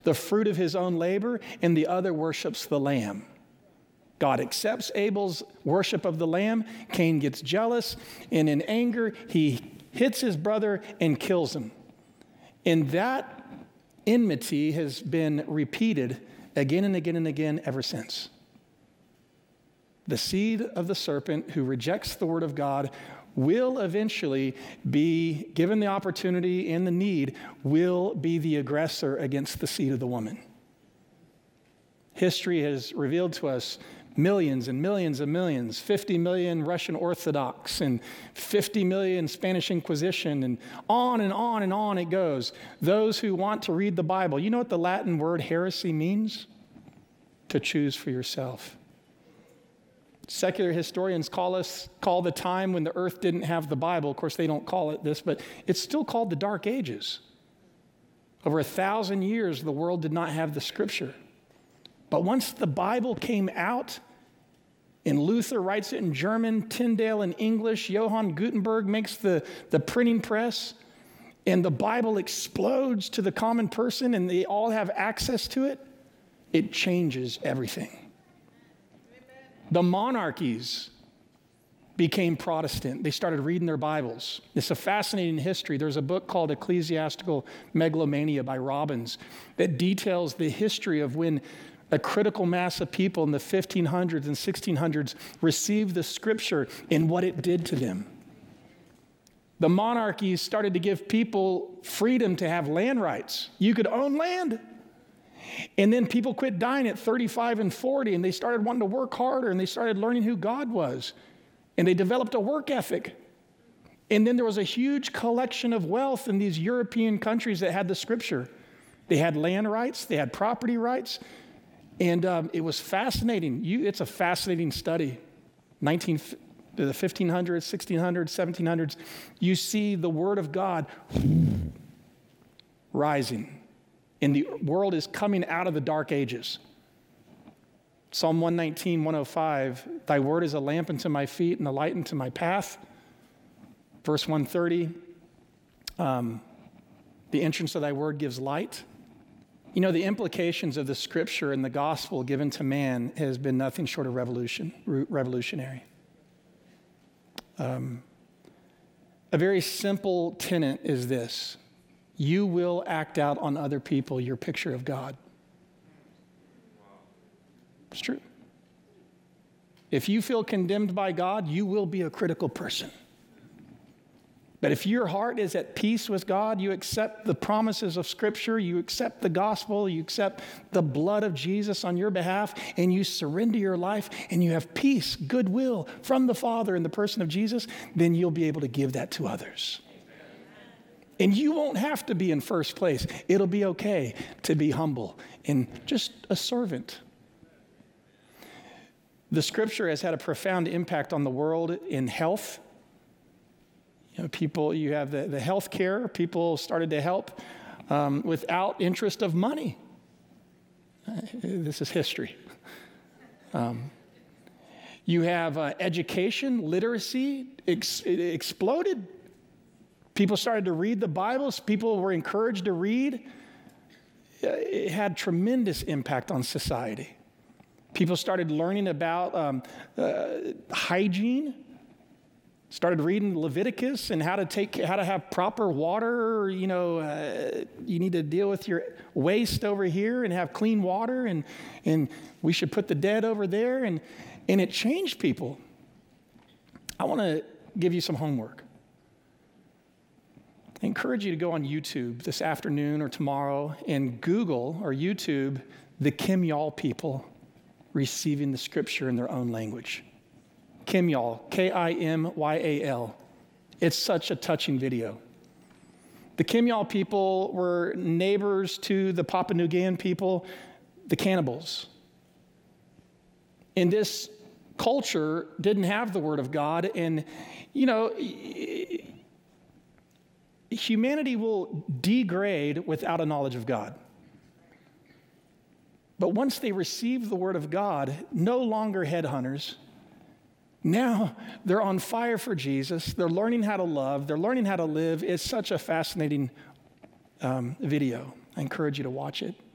the fruit of his own labor, and the other worships the lamb. God accepts Abel's worship of the lamb. Cain gets jealous, and in anger, he hits his brother and kills him. And that enmity has been repeated again and again and again ever since. The seed of the serpent who rejects the word of God will eventually be given the opportunity and the need, will be the aggressor against the seed of the woman. History has revealed to us millions and millions and millions, 50 million Russian Orthodox and 50 million Spanish Inquisition, and on and on and on it goes. Those who want to read the Bible, you know what the Latin word heresy means? To choose for yourself. Secular historians call the time when the earth didn't have the Bible. Of course, they don't call it this, but it's still called the Dark Ages. Over 1,000 years, the world did not have the Scripture. But once the Bible came out, and Luther writes it in German, Tyndale in English, Johann Gutenberg makes the printing press, and the Bible explodes to the common person, and they all have access to it, it changes everything. The monarchies became Protestant. They started reading their Bibles. It's a fascinating history. There's a book called Ecclesiastical Megalomania by Robbins that details the history of when a critical mass of people in the 1500s and 1600s received the Scripture and what it did to them. The monarchies started to give people freedom to have land rights. You could own land. And then people quit dying at 35 and 40, and they started wanting to work harder, and they started learning who God was. And they developed a work ethic. And then there was a huge collection of wealth in these European countries that had the Scripture. They had land rights, they had property rights, and it was fascinating. It's a fascinating study. The 1500s, 1600s, 1700s, you see the Word of God rising. And the world is coming out of the dark ages. Psalm 119, 105, thy word is a lamp unto my feet and a light unto my path. Verse 130, the entrance of thy word gives light. You know, the implications of the Scripture and the gospel given to man has been nothing short of revolutionary. A very simple tenet is this: you will act out on other people your picture of God. It's true. If you feel condemned by God, you will be a critical person. But if your heart is at peace with God, you accept the promises of Scripture, you accept the gospel, you accept the blood of Jesus on your behalf, and you surrender your life, and you have peace, goodwill from the Father in the person of Jesus, then you'll be able to give that to others. And you won't have to be in first place. It'll be okay to be humble and just a servant. The Scripture has had a profound impact on the world in health. You know, you have the health care. People started to help without interest of money. This is history. You have education, literacy, it exploded. People started to read the Bible. People were encouraged to read. It had tremendous impact on society. People started learning about hygiene. Started reading Leviticus and how to have proper water. You know, you need to deal with your waste over here and have clean water, and we should put the dead over there. And it changed people. I want to give you some homework. I encourage you to go on YouTube this afternoon or tomorrow and Google or YouTube the Kimyal people receiving the Scripture in their own language. Kimyal, K-I-M-Y-A-L. It's such a touching video. The Kimyal people were neighbors to the Papua New Guinean people, the cannibals. And this culture didn't have the Word of God, and, you know, humanity will degrade without a knowledge of God. But once they receive the Word of God, no longer headhunters. Now they're on fire for Jesus. They're learning how to love. They're learning how to live. It's such a fascinating video. I encourage you to watch it.